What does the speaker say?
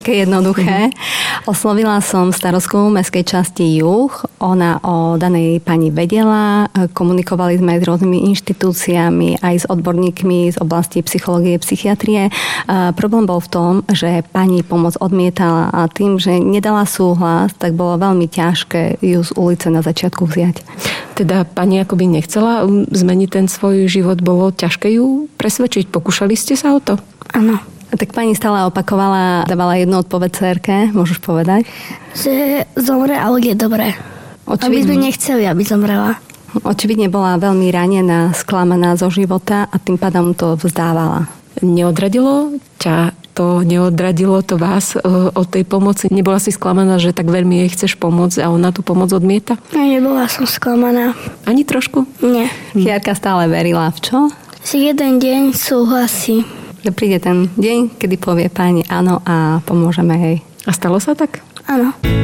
Také jednoduché. Oslovila som starostku mestskej časti Juh. Ona o danej pani vedela. Komunikovali sme aj s rôznymi inštitúciami, aj s odborníkmi z oblasti psychológie, psychiatrie. Problém bol v tom, že pani pomoc odmietala a tým, že nedala súhlas, tak bolo veľmi ťažké ju z ulice na začiatku vziať. Teda pani akoby nechcela zmeniť ten svoj život, bolo ťažké ju presvedčiť. Pokúšali ste sa o to? Áno. Tak pani stále opakovala, dávala jednu odpoveď dcérke, môžeš povedať? Že zomre, ale je dobré. Aby sme nechceli, aby zomrela. Očividne bola veľmi ranená, sklamaná zo života a tým pádom to vzdávala. Neodradilo to vás od tej pomoci? Nebola si sklamaná, že tak veľmi jej chceš pomôcť a ona tú pomoc odmieta? Nebola som sklamaná. Ani trošku? Nie. Chiarka stále verila v čo? Si jeden deň súhlasí. Že príde ten deň, kedy povie pani áno a pomôžeme jej. A stalo sa tak? Áno.